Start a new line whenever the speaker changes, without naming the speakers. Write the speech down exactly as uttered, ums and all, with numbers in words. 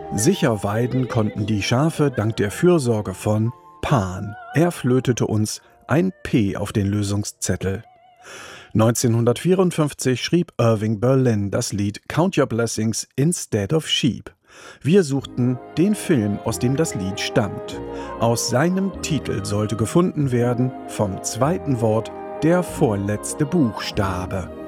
Sicher weiden konnten die Schafe dank der Fürsorge von Pan. Er flötete uns ein P auf den Lösungszettel. neunzehnhundertvierundfünfzig schrieb Irving Berlin das Lied Count Your Blessings Instead of Sheep. Wir suchten den Film, aus dem das Lied stammt. Aus seinem Titel sollte gefunden werden vom zweiten Wort der vorletzte Buchstabe.